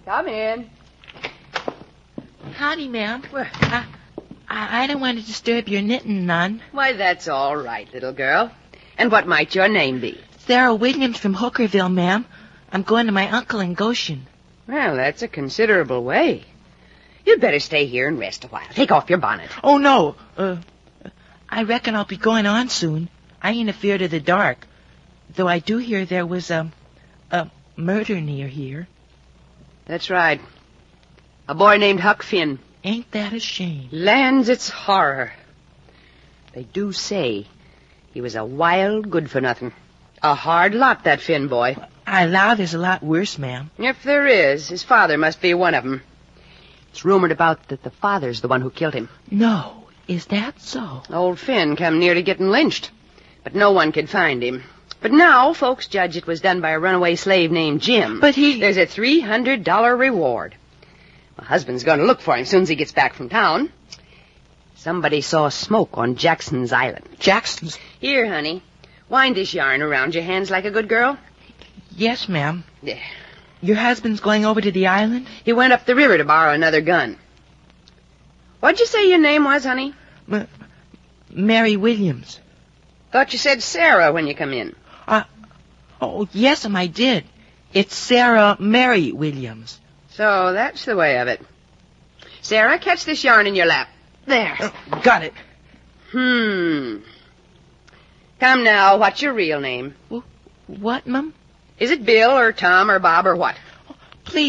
Come in. Howdy, ma'am. I don't want to disturb your knitting none. Why, that's all right, little girl. And what might your name be? Sarah Williams from Hookerville, ma'am. I'm going to my uncle in Goshen. Well, that's a considerable way. You'd better stay here and rest a while. Take off your bonnet. Oh, no. I reckon I'll be going on soon. I ain't afeard of the dark. Though I do hear there was a murder near here. That's right. A boy named Huck Finn. Ain't that a shame? Lands, it's horror. They do say he was a wild good-for-nothing. A hard lot, that Finn boy. I allow there's a lot worse, ma'am. If there is, his father must be one of them. It's rumored about that the father's the one who killed him. No, is that so? Old Finn come near to getting lynched, but no one could find him. But now folks judge it was done by a runaway slave named Jim. But he... There's a $300 reward. My husband's going to look for him as soon as he gets back from town. Somebody saw smoke on Jackson's Island. Jackson's? Here, honey. Wind this yarn around your hands like a good girl. Yes, ma'am. There. Your husband's going over to the island? He went up the river to borrow another gun. What'd you say your name was, honey? Mary Williams. Thought you said Sarah when you come in. Oh, yes, I did. It's Sarah Mary Williams. So that's the way of it. Sarah, catch this yarn in your lap. There. Got it. Come now, what's your real name? What, Mum? Is it Bill or Tom or Bob or what?